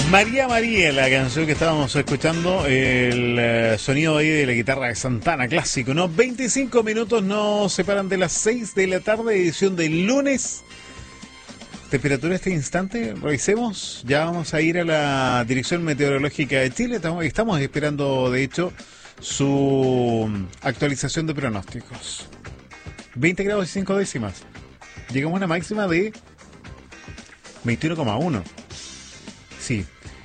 María María, la canción que estábamos escuchando, el sonido ahí de la guitarra de Santana, clásico, ¿no? 25 minutos nos separan de las 6 de la tarde, edición del lunes. Temperatura este instante, revisemos, ya vamos a ir a la Dirección Meteorológica de Chile, estamos esperando de hecho su actualización de pronósticos. 20 grados y 5 décimas, llegamos a una máxima de 21,1. Sí.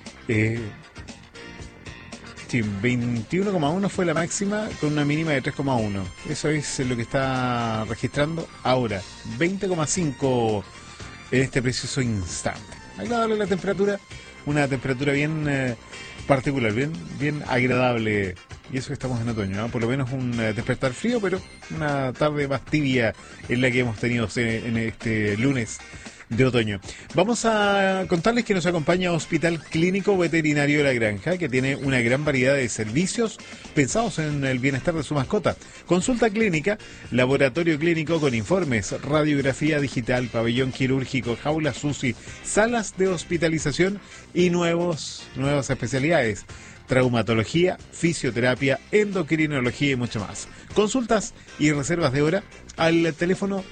Sí, 21,1 fue la máxima con una mínima de 3,1. Eso es lo que está registrando ahora. 20,5 en este preciso instante. Agradable la temperatura, una temperatura bien particular, bien agradable. Y eso que estamos en otoño, ¿no? Por lo menos un despertar frío, pero una tarde más tibia en la que hemos tenido en este lunes de otoño. Vamos a contarles que nos acompaña Hospital Clínico Veterinario de la Granja, que tiene una gran variedad de servicios pensados en el bienestar de su mascota. Consulta clínica, laboratorio clínico con informes, radiografía digital, pabellón quirúrgico, jaulas UCI, salas de hospitalización y nuevas especialidades. Traumatología, fisioterapia, endocrinología y mucho más. Consultas y reservas de hora al teléfono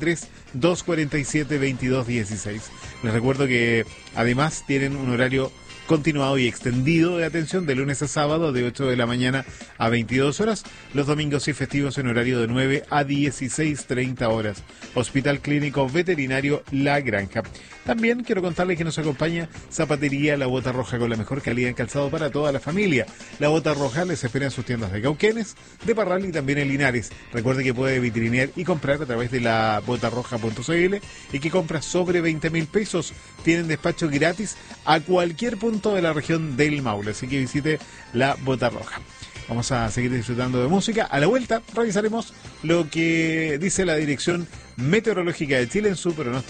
73-247-2216. Les recuerdo que además tienen un horario continuado y extendido de atención de lunes a sábado de 8 de la mañana a 22 horas, los domingos y festivos en horario de 9 a 16:30 horas. Hospital Clínico Veterinario La Granja. También quiero contarles que nos acompaña Zapatería La Bota Roja, con la mejor calidad en calzado para toda la familia. La Bota Roja les espera en sus tiendas de Cauquenes, de Parral y también en Linares. Recuerde que puede vitrinear y comprar a través de la botarroja.cl y que compras sobre 20.000 pesos. Tienen despacho gratis a cualquier punto de la región del Maule, así que visite La Bota Roja. Vamos a seguir disfrutando de música. A la vuelta revisaremos lo que dice la Dirección Meteorológica de Chile en su pronóstico